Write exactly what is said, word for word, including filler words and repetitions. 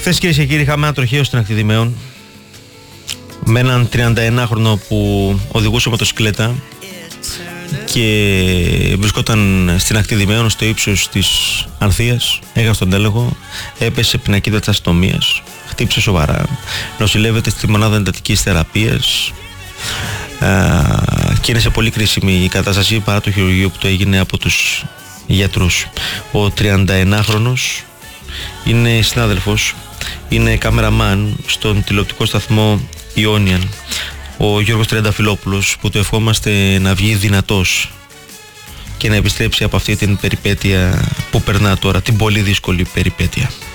Χθες, κυρίες και κύριοι, είχαμε ένα τροχαίο στην ακτή Δημαίων με έναν τριανταενάχρονο που οδηγούσε μοτοσυκλέτα και βρισκόταν στην ακτή Δημαίων στο ύψος της Ανθείας, έχασε τον τέλεχο, έπεσε σε πινακίδα της αστυνομίας, χτύπησε σοβαρά, νοσηλεύεται στη μονάδα εντατικής θεραπείας και είναι σε πολύ κρίσιμη η κατάσταση παρά το χειρουργείο που το έγινε από τους γιατρούς. Ο τριανταενάχρονος είναι συνάδελφος, είναι κάμεραμαν στον τηλεοπτικό σταθμό Ιόνιαν, ο Γιώργος Τριανταφυλόπουλος, που του ευχόμαστε να βγει δυνατός και να επιστρέψει από αυτή την περιπέτεια που περνά τώρα, την πολύ δύσκολη περιπέτεια.